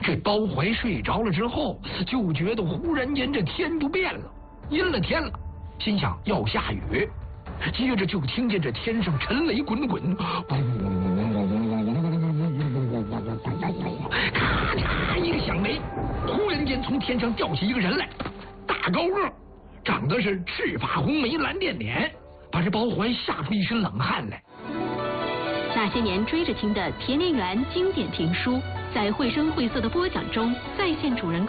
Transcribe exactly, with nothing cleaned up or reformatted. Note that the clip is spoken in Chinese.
这包怀睡着了之后，就觉得忽然间这天就变了，阴了天了，心想要下雨。接着就听见这天上沉雷滚滚，咔嚓一个响雷，忽然间从天上掉下一个人来，大高个，长得是赤发红眉蓝靛脸，把这包怀吓出一身冷汗来。 那些年追着听的田连元经典评书，在绘声绘色的播讲中再现主人公